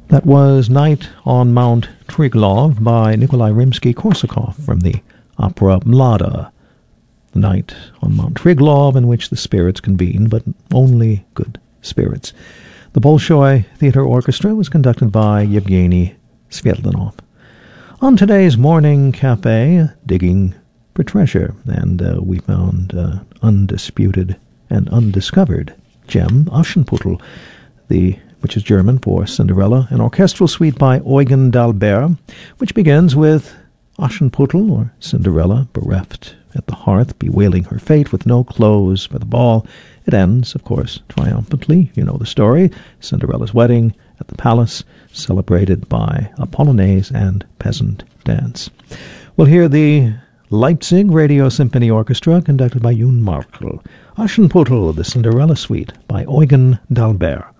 That was Night on Mount Triglav by Nikolai Rimsky-Korsakov from the opera Mlada. The night on Mount Triglav in which the spirits convene, but only good spirits. The Bolshoi Theater Orchestra was conducted by Yevgeny Svetlanov. On today's Morning Cafe, digging for treasure, and we found undisputed and undiscovered gem, Aschenputtel, which is German for Cinderella, an orchestral suite by Eugen d'Albert, which begins with Aschenputtel, or Cinderella, bereft at the hearth, bewailing her fate with no clothes for the ball. It ends, of course, triumphantly. You know the story. Cinderella's wedding at the palace, celebrated by a polonaise and peasant dance. We'll hear the Leipzig Radio Symphony Orchestra, conducted by Jun Markl. Aschenputtel, the Cinderella Suite by Eugen d'Albert.